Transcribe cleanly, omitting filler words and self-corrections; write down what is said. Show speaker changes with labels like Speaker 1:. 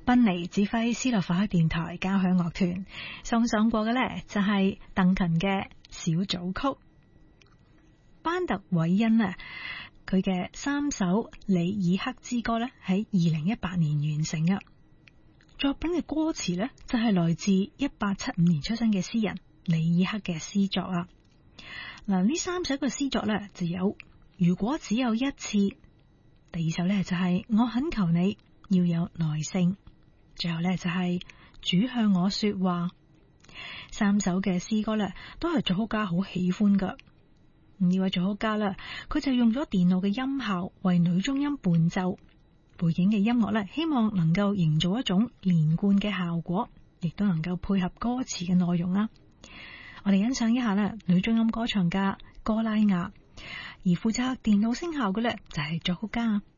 Speaker 1: 賓尼指揮斯洛伐克電台交響樂團送上過嘅呢，就係鄧芹嘅小組曲。班特韋恩啊，佢嘅3首里爾克之歌呢，喺2018年完成嘅。作品嘅歌詞呢，就係來自1875年出生嘅詩人里爾克嘅詩作啊。嗱，呢3首嘅詩作呢，就有如果只有一次，第2首呢，就係我懇求你要有耐性，最後呢，就係主向我說話。3首嘅詩歌呢，都係作曲家好喜歡噶。呢位作曲家呢，佢就用咗電腦嘅音效為女中音伴奏，背景嘅音樂呢，希望能夠營造一種連貫嘅效果，亦都能夠配合歌詞嘅內容啦。我哋欣賞一下呢，女中音歌唱家歌拉雅，而負責電腦聲效嘅呢，就係作曲家